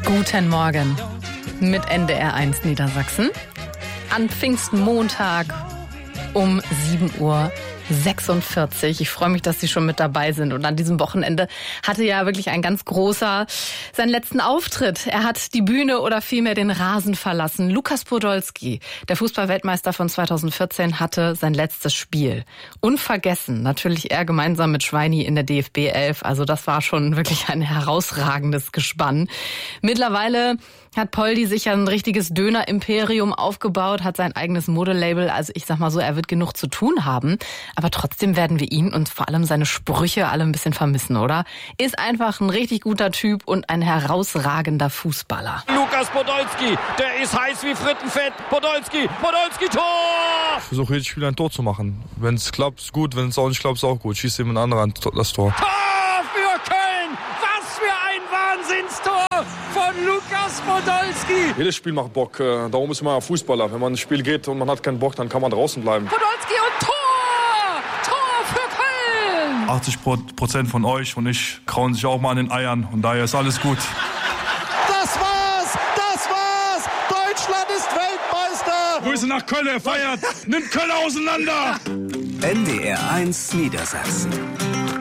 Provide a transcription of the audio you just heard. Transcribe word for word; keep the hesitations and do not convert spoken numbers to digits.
Guten Morgen mit N D R eins Niedersachsen. An Pfingstmontag um sieben Uhr sechsundvierzig. Ich freue mich, dass Sie schon mit dabei sind. Und an diesem Wochenende hatte ja wirklich ein ganz großer seinen letzten Auftritt. Er hat die Bühne oder vielmehr den Rasen verlassen. Lukas Podolski, der Fußballweltmeister von zweitausendvierzehn, hatte sein letztes Spiel. Unvergessen, natürlich er gemeinsam mit Schweini in der D F B elf. Also das war schon wirklich ein herausragendes Gespann. Mittlerweile hat Poldi sich ja ein richtiges Döner-Imperium aufgebaut, hat sein eigenes Modelabel. Also ich sag mal so, er wird genug zu tun haben. Aber trotzdem werden wir ihn und vor allem seine Sprüche alle ein bisschen vermissen, oder? Ist einfach ein richtig guter Typ und ein herausragender Fußballer. Lukas Podolski, der ist heiß wie Frittenfett. Podolski, Podolski, Tor! Ich versuche jedes Spiel ein Tor zu machen. Wenn es klappt, ist gut. Wenn es auch nicht klappt, ist auch gut. Schießt jemand anderer das Tor. Tor für Köln! Was für ein Wahnsinnstor von Lukas Podolski! Jedes Spiel macht Bock. Darum ist man ja Fußballer. Wenn man ins Spiel geht und man hat keinen Bock, dann kann man draußen bleiben. Podolski und Tor! Tor für Köln! achtzig Prozent von euch und ich krauen sich auch mal an den Eiern. Und daher ist alles gut. Das war's! Das war's! Deutschland ist Weltmeister! Grüße nach Köln, er feiert! Nimmt Köln auseinander! N D R eins Niedersachsen.